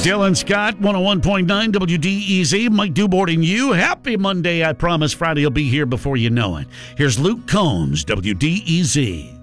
Dylan Scott, 101.9 WDEZ. Mike Dubort and you. Happy Monday. I promise Friday will be here before you know it. Here's Luke Combs, WDEZ.